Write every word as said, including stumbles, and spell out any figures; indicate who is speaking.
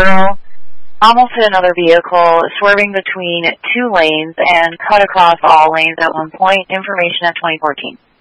Speaker 1: Marlboro, almost hit another vehicle, swerving between two lanes and cut across all lanes at one point. Information at twenty fourteen.